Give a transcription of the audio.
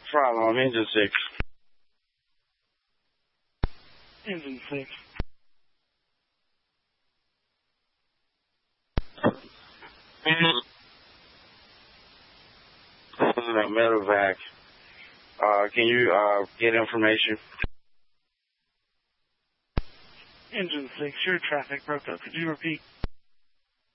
Problem, I'm engine 6. Engine 6. Medevac. Can you get information? Engine 6, your traffic broke up. Could you repeat?